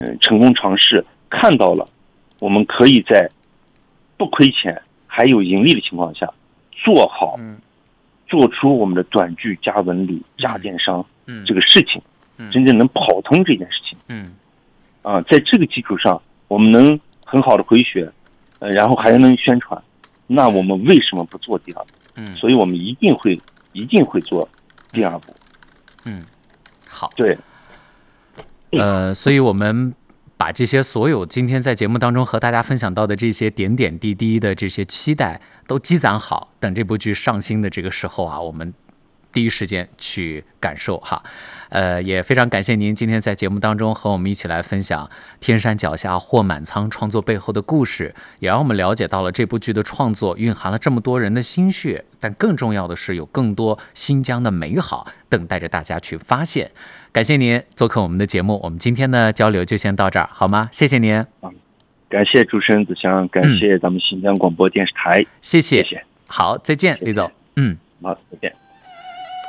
成功尝试看到了，我们可以在不亏钱还有盈利的情况下做好，做出我们的短剧加文旅加电商这个事情，真正能跑通这件事情。在这个基础上，我们能很好的回血，然后还能宣传，那我们为什么不做第二步？所以我们一定会做第二步。 好， 对， 所以我们把这些所有今天在节目当中和大家分享到的这些点点滴滴的这些期待都积攒好，等这部剧上新的这个时候啊，我们第一时间去感受哈。也非常感谢您今天在节目当中和我们一起来分享天山脚下货满仓创作背后的故事，也让我们了解到了这部剧的创作蕴含了这么多人的心血，但更重要的是有更多新疆的美好等待着大家去发现。感谢您做客我们的节目，我们今天的交流就先到这儿，好吗？谢谢您。 感谢主持人子祥，感谢咱们新疆广播电视台， 谢谢。 谢谢。 好，再见，李总。